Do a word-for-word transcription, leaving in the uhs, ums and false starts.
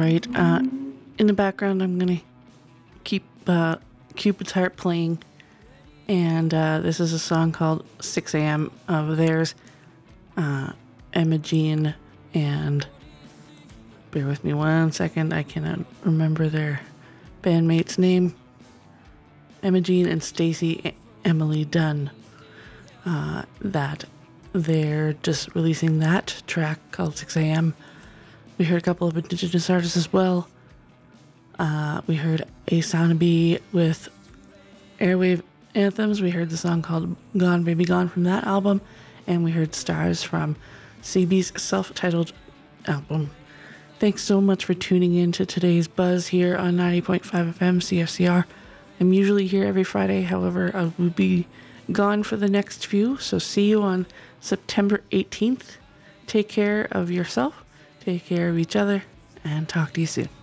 right. Uh, in the background, I'm going to keep uh, Cupid's Heart playing. And uh, this is a song called six a.m. of theirs. Uh, Emma Jean and... Bear with me one second. I cannot remember their bandmate's name. Emma Jean and Stacey Emily Dunn. Uh, that they're just releasing that track called six a.m. We heard a couple of Indigenous artists as well. Uh, we heard A Soundabee with Airwave Anthems. We heard the song called Gone Baby Gone from that album. And we heard Stars from C B's self-titled album. Thanks so much for tuning in to today's Buzz here on ninety point five F M C F C R. I'm usually here every Friday, however, I will be gone for the next few, so see you on September eighteenth. Take care of yourself, take care of each other, and talk to you soon.